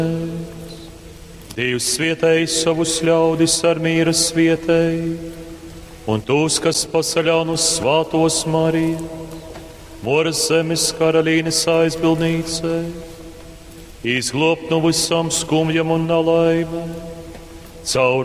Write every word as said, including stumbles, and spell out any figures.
Dievs svietēja savus ļaudis ar mīra svietēju, un tos, kas pasaļān uz svātos Mariju, Moras zemes karalīnes aizbildnīcē, izglobt no visām skumjam un nalaimēm, caur